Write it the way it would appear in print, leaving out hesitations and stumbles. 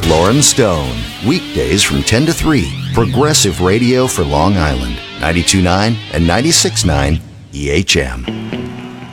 Lauren Stone. Weekdays from 10 to 3. Progressive radio for Long Island. 92.9 and 96.9 EHM.